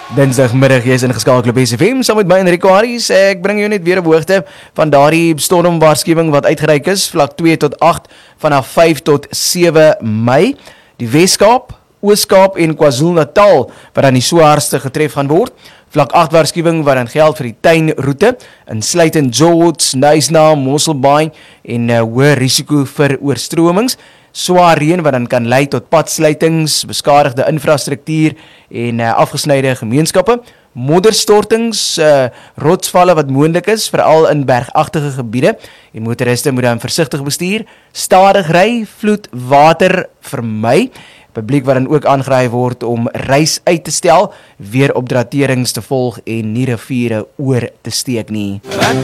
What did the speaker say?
Dinsdagmiddag, jy is ingeskakel op SFM, saam met my Enrico Harries. Ek bring jou net weer op hoogte van daardie stormwaarskuwing wat uitgereik is, vlak 2 tot 8, vanaf 5 tot 7 Mei. Die Weskaap, Oos-Kaap en KwaZulu-Natal, wat dan die swaarste getref gaan word. Vlak 8 waarskuwing wat dan geld vir die tuinroete, insluitend George, Knysna, Mosselbaai en hoë risiko vir oorstromings. Swaar reën wat dan kan lei tot padsluitings, beskadigde infrastruktuur en afgesnyde gemeenskappe. Modderstortings, rotsvalle wat moontlik is, veral in bergagtige gebiede. En motoriste moet dan versigtig bestuur, stadig ry, vloed, water vermy. Publiek wat dan ook aangeraai word om reis uit te stel, weer opdraterings te volg en nie riviere oor te steek nie.